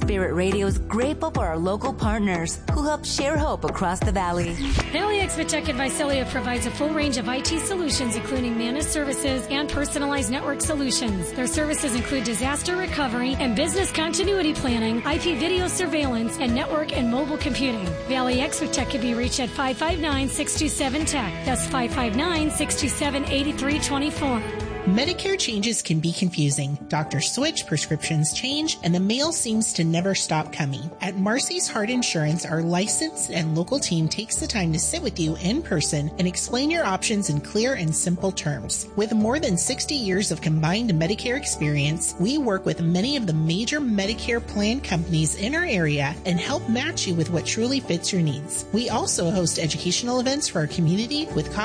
Spirit Radio is grateful for our local partners who help share hope across the valley. Valley Exvitech and Visalia provides a full range of IT solutions, including managed services and personalized network solutions. Their services include disaster recovery and business continuity planning, IP video surveillance, and network and mobile computing. Valley Exvitech can be reached at 559-627-TECH. That's 559-627-8324. Medicare changes can be confusing. Doctors switch, prescriptions change, and the mail seems to never stop coming. At Marcy's Heart Insurance, our licensed and local team takes the time to sit with you in person and explain your options in clear and simple terms. With more than 60 years of combined Medicare experience, we work with many of the major Medicare plan companies in our area and help match you with what truly fits your needs. We also host educational events for our community with